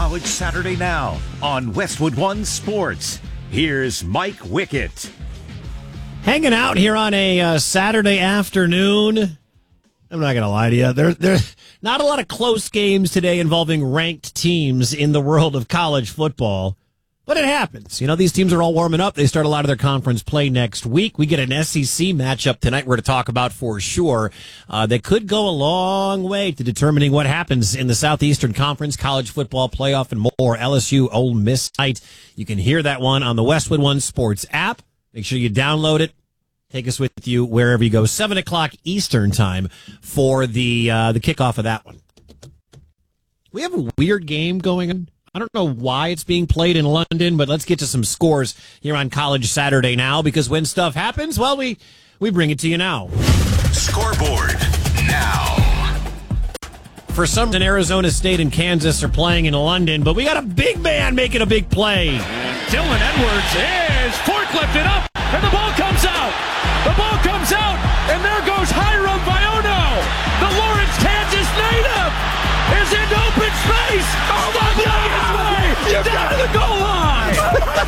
College Saturday Now on Westwood One Sports. Here's Mike Wickett. Hanging out here on a Saturday afternoon. I'm not going to lie to you. There's not a lot of close games today involving ranked teams in the world of college football. But it happens. You know, these teams are all warming up. They start a lot of their conference play next week. We get an SEC matchup tonight we're to talk about for sure. That could go a long way to determining what happens in the Southeastern Conference, college football playoff, and more. LSU Ole Miss tonight. You can hear that one on the Westwood One Sports app. Make sure you download it. Take us with you wherever you go. 7 o'clock Eastern time for the kickoff of that one. We have a weird game going on. I don't know why it's being played in London, but let's get to some scores here on College Saturday Now, because when stuff happens, well, we bring it to you now. Scoreboard now. For some reason, Arizona State and Kansas are playing in London, but we got a big man making a big play. Dylan Edwards is forklifted up, and the ball comes out. The ball comes out, and there goes Hiram Viono. The Lawrence, Kansas native is in open space. Oh, my God! Down to the goal line.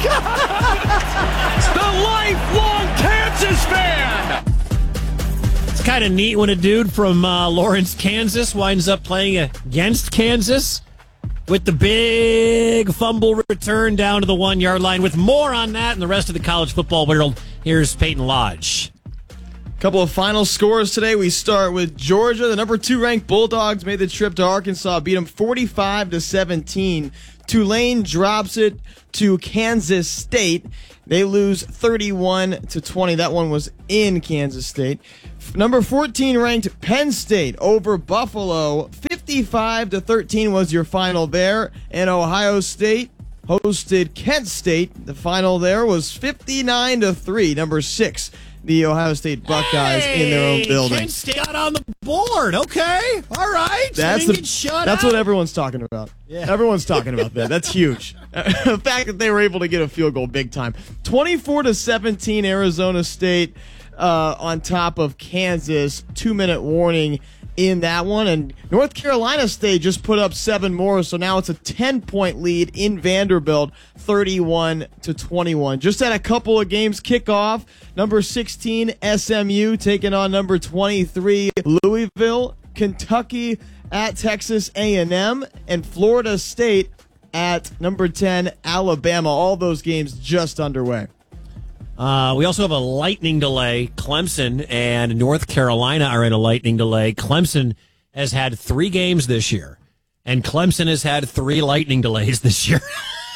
The lifelong Kansas fan. It's kind of neat when a dude from Lawrence, Kansas winds up playing against Kansas with the big fumble return down to the 1 yard line. With more on that and the rest of the college football world, here's Peyton Lodge. Couple of final scores today. We start with Georgia. The number 2 ranked Bulldogs made the trip to Arkansas, beat them 45-17. Tulane drops it to Kansas State. They lose 31-20. That one was in Kansas State. Number 14 ranked Penn State over Buffalo. 55-13 was your final there. And Ohio State hosted Kent State. The final there was 59-3. Number 6. The Ohio State Buckeyes in their own building. Kent State got on the board. Okay. All right. That's what everyone's talking about. Yeah. Everyone's talking about that. That's huge. The fact that they were able to get a field goal big time. 24-17 Arizona State on top of Kansas. 2-minute warning in that one. And North Carolina State just put up 7 more, so now it's a 10-point lead in Vanderbilt, 31-21. Just had a couple of games kick off. Number 16, SMU taking on number 23, Louisville. Kentucky at Texas A&M. And Florida State at number 10, Alabama. All those games just underway. We also have a lightning delay. Clemson and North Carolina are in a lightning delay. Clemson has had 3 games this year, and Clemson has had 3 lightning delays this year.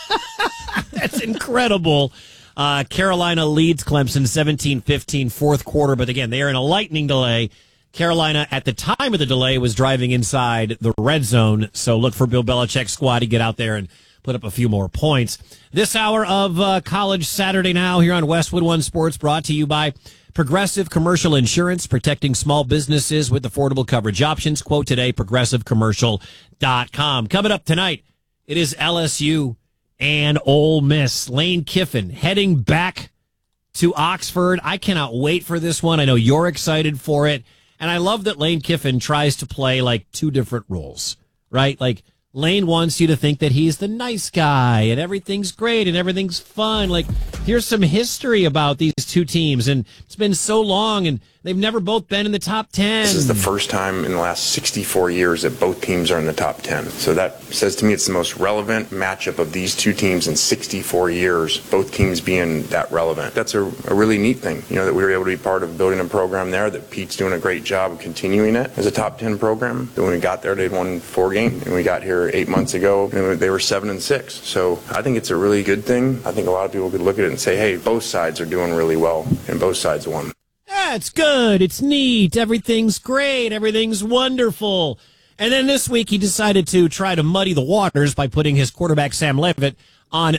That's incredible. Carolina leads Clemson 17-15 fourth quarter, but again, they are in a lightning delay. Carolina, at the time of the delay, was driving inside the red zone, so look for Bill Belichick's squad to get out there and put up a few more points. This hour of College Saturday Now here on Westwood One Sports, brought to you by Progressive Commercial Insurance, protecting small businesses with affordable coverage options. Quote today, progressivecommercial.com. Coming up tonight, it is LSU and Ole Miss. Lane Kiffin heading back to Oxford. I cannot wait for this one. I know you're excited for it. And I love that Lane Kiffin tries to play like 2 different roles, right? Like, Lane wants you to think that he's the nice guy and everything's great and everything's fun. Like, here's some history about these 2 teams, and it's been so long, and they've never both been in the top 10. This is the first time in the last 64 years that both teams are in the top 10. So that says to me it's the most relevant matchup of these 2 teams in 64 years, both teams being that relevant. That's a really neat thing, you know, that we were able to be part of building a program there, that Pete's doing a great job of continuing it as a top 10 program. But when we got there, they'd won 4 games, and we got here 8 months ago, and they were 7-6. So I think it's a really good thing. I think a lot of people could look at it and say, hey, both sides are doing really well, and both sides won. Yeah, it's good. It's neat. Everything's great. Everything's wonderful. And then this week he decided to try to muddy the waters by putting his quarterback Sam Leavitt on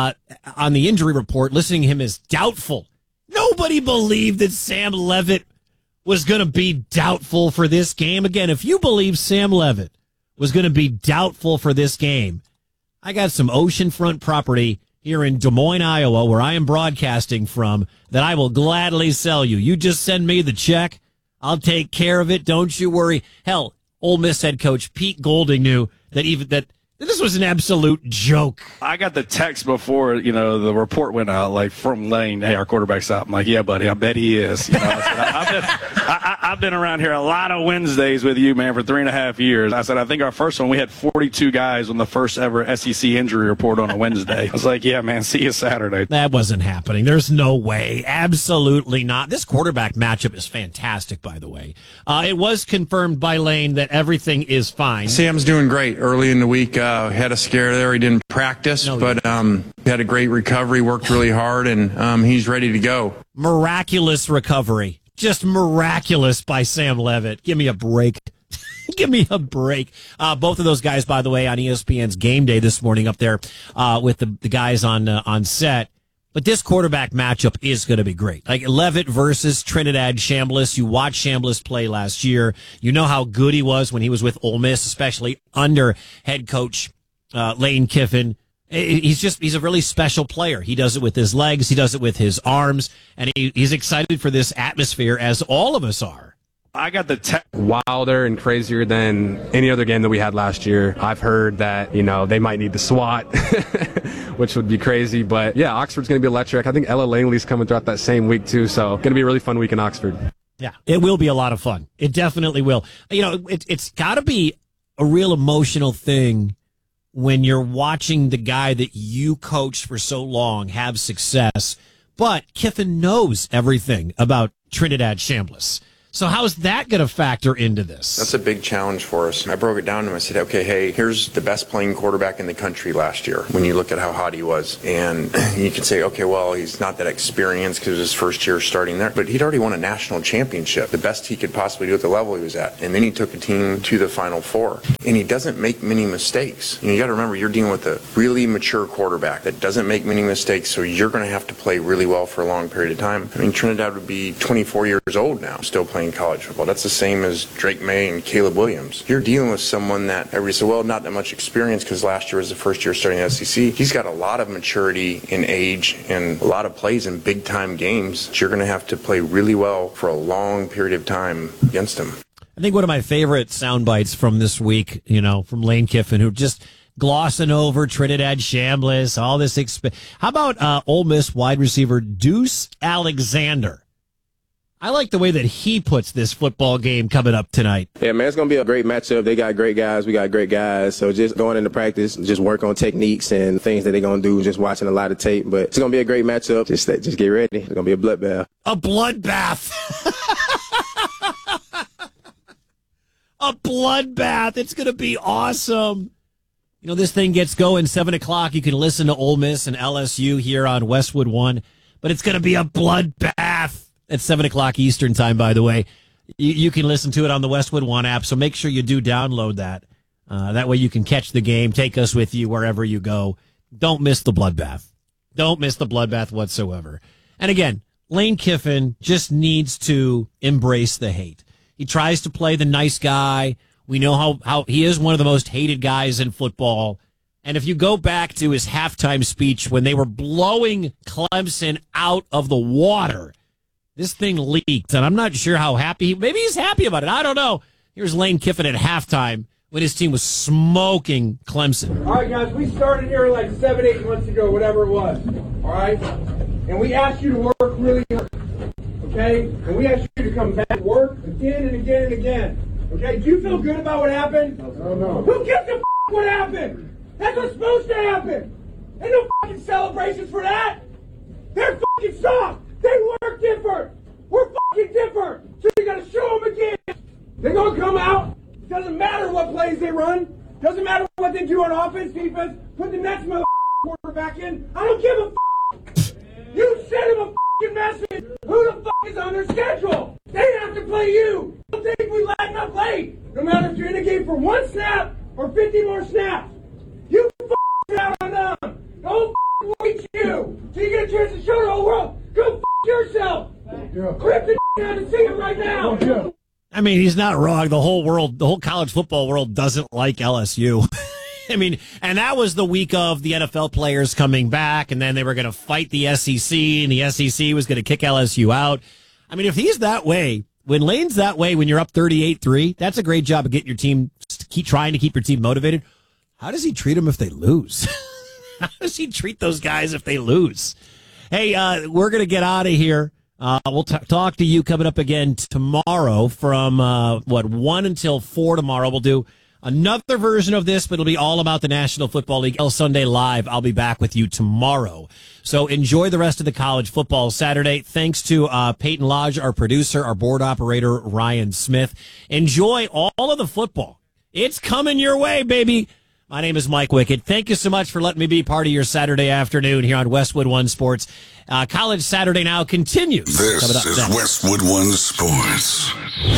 the injury report, listing him as doubtful. Nobody believed that Sam Leavitt was going to be doubtful for this game. Again, if you believe Sam Leavitt was going to be doubtful for this game, I got some oceanfront property here in Des Moines, Iowa, where I am broadcasting from, that I will gladly sell you. You just send me the check. I'll take care of it. Don't you worry. Hell, Ole Miss head coach Pete Golding knew that This was an absolute joke. I got the text before, the report went out, like, from Lane, hey, our quarterback's out. I'm like, yeah, buddy, I bet he is. I've been around here a lot of Wednesdays with you, man, for 3.5 years. I said, I think our first one, we had 42 guys on the first ever SEC injury report on a Wednesday. I was like, yeah, man, see you Saturday. That wasn't happening. There's no way. Absolutely not. This quarterback matchup is fantastic, by the way. It was confirmed by Lane that everything is fine. Sam's doing great. Early in the week, had a scare there. He didn't practice, but had a great recovery, worked really hard, and he's ready to go. Miraculous recovery. Just miraculous by Sam Levitt. Give me a break. Give me a break. Both of those guys, by the way, on ESPN's Game Day this morning up there with the guys on set. But this quarterback matchup is going to be great. Like Levitt versus Trinidad Chambliss. You watched Chambliss play last year. You know how good he was when he was with Ole Miss, especially under head coach Lane Kiffin. He's a really special player. He does it with his legs. He does it with his arms. And he's excited for this atmosphere, as all of us are. I got the wilder and crazier than any other game that we had last year. I've heard that, they might need the SWAT, which would be crazy. But, yeah, Oxford's going to be electric. I think Ella Langley's coming throughout that same week, too. So, going to be a really fun week in Oxford. Yeah, it will be a lot of fun. It definitely will. It's got to be a real emotional thing when you're watching the guy that you coached for so long have success. But Kiffin knows everything about Trinidad Chambliss. So how's that going to factor into this? That's a big challenge for us. I broke it down to him. I said, okay, hey, here's the best playing quarterback in the country last year when you look at how hot he was. And you could say, okay, well, he's not that experienced because it was his first year starting there. But he'd already won a national championship, the best he could possibly do at the level he was at. And then he took a team to the Final Four. And he doesn't make many mistakes. You got to remember, you're dealing with a really mature quarterback that doesn't make many mistakes, so you're going to have to play really well for a long period of time. I mean, Trinidad would be 24 years old now, still playing college football. That's the same as Drake May and Caleb Williams. You're dealing with someone that everybody said, well, not that much experience because last year was the first year starting the SEC. He's got a lot of maturity in age and a lot of plays in big-time games that you're going to have to play really well for a long period of time against him. I think one of my favorite sound bites from this week, from Lane Kiffin, who just glossing over Trinidad Chambliss, all this. How about Ole Miss wide receiver Deuce Alexander? I like the way that he puts this football game coming up tonight. Yeah, man, it's going to be a great matchup. They got great guys. We got great guys. So just going into practice, just work on techniques and things that they're going to do, just watching a lot of tape. But it's going to be a great matchup. Just get ready. It's going to be a bloodbath. A bloodbath. A bloodbath. It's going to be awesome. This thing gets going 7 o'clock. You can listen to Ole Miss and LSU here on Westwood One. But it's going to be a bloodbath. At 7 o'clock Eastern time, by the way. You can listen to it on the Westwood One app, so make sure you do download that. That way you can catch the game, take us with you wherever you go. Don't miss the bloodbath. Don't miss the bloodbath whatsoever. And again, Lane Kiffin just needs to embrace the hate. He tries to play the nice guy. We know how he is one of the most hated guys in football. And if you go back to his halftime speech when they were blowing Clemson out of the water, this thing leaked, and I'm not sure how happy. Maybe he's happy about it. I don't know. Here's Lane Kiffin at halftime when his team was smoking Clemson. All right, guys, we started here like 7-8 months ago, whatever it was. All right? And we asked you to work really hard. Okay? And we asked you to come back and work again and again and again. Okay? Do you feel good about what happened? No. Who gives a what happened? That's what's supposed to happen. Ain't no fucking celebrations for that. They're fucking soft. They work different. We're fucking different. So you gotta show them again. They're gonna come out. Doesn't matter what plays they run. Doesn't matter what they do on offense, defense. Put the next mother quarterback in. I don't give a You send them a fucking message. Who the fuck is on their schedule? They have to play you. Don't think we let them play. No matter if you're in the game for 1 snap or 50 more snaps. You fucking out on them. Don't wait you. So you get a chance to show the whole world. Go yourself. Rip the out and see him right now. I mean, he's not wrong. The whole college football world doesn't like LSU. I mean, and that was the week of the NFL players coming back, and then they were going to fight the SEC, and the SEC was going to kick LSU out. I mean, if he's that way, when Lane's that way, when you're up 38-3, that's a great job of getting your team, trying to keep your team motivated. How does he treat them if they lose? How does he treat those guys if they lose? Hey, we're going to get out of here. We'll talk to you coming up again tomorrow from, 1 until 4 tomorrow. We'll do another version of this, but it'll be all about the National Football League. El Sunday Live. I'll be back with you tomorrow. So enjoy the rest of the college football Saturday. Thanks to Peyton Lodge, our producer, our board operator, Ryan Smith. Enjoy all of the football. It's coming your way, baby. My name is Mike Wickett. Thank you so much for letting me be part of your Saturday afternoon here on Westwood One Sports. College Saturday Now continues. This is next. Westwood One Sports.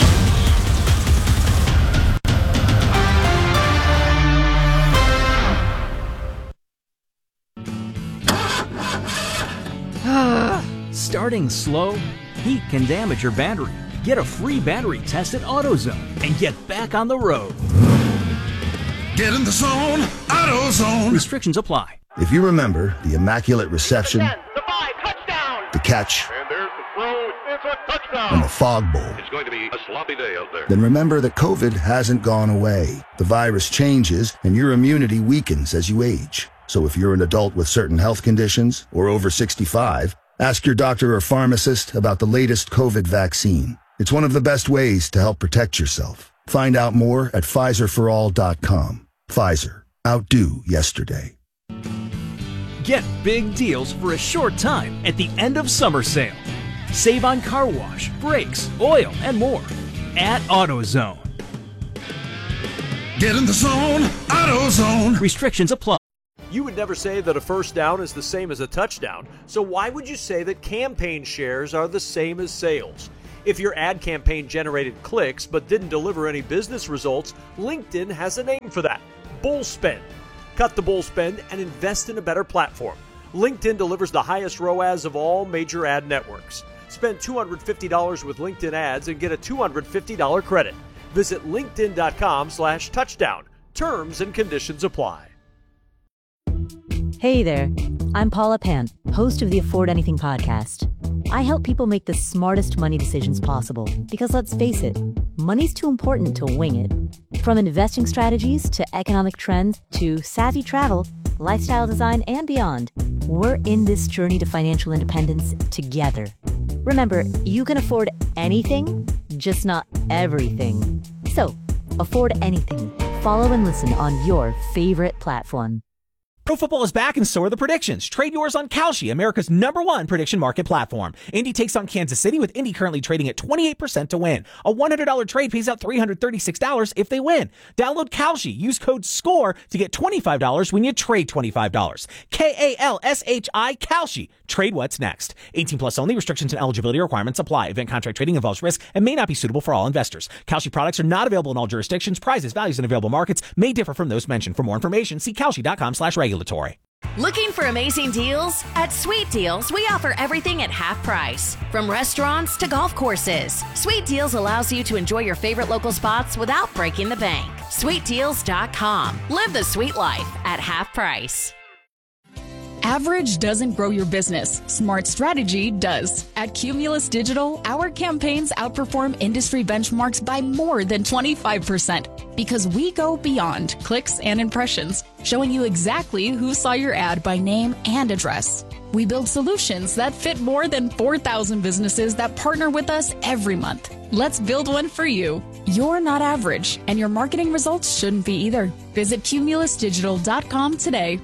Starting slow? Heat can damage your battery. Get a free battery test at AutoZone and get back on the road. Get in the zone, AutoZone. Restrictions apply. If you remember the immaculate reception, the catch, and there's the throw, it's a touchdown, and the fog bowl, it's going to be a sloppy day out there. Then remember that COVID hasn't gone away. The virus changes, and your immunity weakens as you age. So if you're an adult with certain health conditions or over 65, ask your doctor or pharmacist about the latest COVID vaccine. It's one of the best ways to help protect yourself. Find out more at PfizerForAll.com. Pfizer. Outdo yesterday. Get big deals for a short time at the end of summer sale. Save on car wash, brakes, oil, and more at AutoZone. Get in the zone, AutoZone. Restrictions apply. You would never say that a first down is the same as a touchdown, so why would you say that campaign shares are the same as sales? If your ad campaign generated clicks but didn't deliver any business results, LinkedIn has a name for that: bull spend. Cut the bull spend and invest in a better platform. LinkedIn delivers the highest ROAS of all major ad networks. Spend $250 with LinkedIn ads and get a $250 credit. Visit linkedin.com/touchdown. Terms and conditions apply. Hey there, I'm Paula Pant, host of the Afford Anything podcast. I help people make the smartest money decisions possible because, let's face it, money's too important to wing it. From investing strategies to economic trends to savvy travel, lifestyle design, and beyond, we're in this journey to financial independence together. Remember, you can afford anything, just not everything. So, afford anything. Follow and listen on your favorite platform. Pro football is back and so are the predictions. Trade yours on Kalshi, America's #1 prediction market platform. Indy takes on Kansas City, with Indy currently trading at 28% to win. A $100 trade pays out $336 if they win. Download Kalshi. Use code SCORE to get $25 when you trade $25. KALSHI, Kalshi. Trade what's next. 18 plus only. Restrictions and eligibility requirements apply. Event contract trading involves risk and may not be suitable for all investors. Kalshi products are not available in all jurisdictions. Prices, values, and available markets may differ from those mentioned. For more information, see Kalshi.com/regulatory. Looking for amazing deals? At Sweet Deals, we offer everything at half price. From restaurants to golf courses, Sweet Deals allows you to enjoy your favorite local spots without breaking the bank. SweetDeals.com. Live the sweet life at half price. Average doesn't grow your business. Smart strategy does. At Cumulus Digital, our campaigns outperform industry benchmarks by more than 25% because we go beyond clicks and impressions, showing you exactly who saw your ad by name and address. We build solutions that fit more than 4,000 businesses that partner with us every month. Let's build one for you. You're not average, and your marketing results shouldn't be either. Visit cumulusdigital.com today.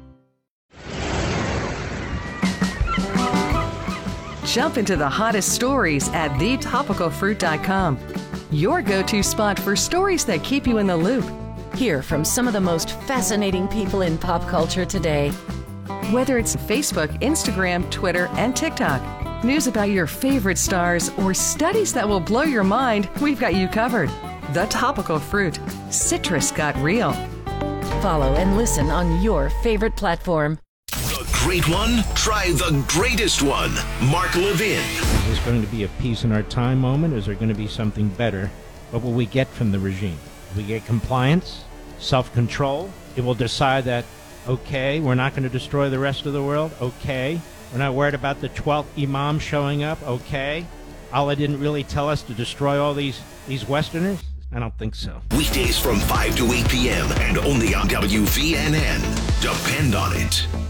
Jump into the hottest stories at thetopicalfruit.com. Your go-to spot for stories that keep you in the loop. Hear from some of the most fascinating people in pop culture today. Whether it's Facebook, Instagram, Twitter, and TikTok, news about your favorite stars, or studies that will blow your mind, we've got you covered. The Topical Fruit. Citrus got real. Follow and listen on your favorite platform. Great one? Try the greatest one. Mark Levin. Is this going to be a peace in our time moment? Is there going to be something better? What will we get from the regime? We get compliance, self-control. It will decide that, okay, we're not going to destroy the rest of the world. Okay. We're not worried about the 12th imam showing up. Okay. Allah didn't really tell us to destroy all these Westerners. I don't think so. Weekdays from 5 to 8 p.m. and only on WVNN. Depend on it.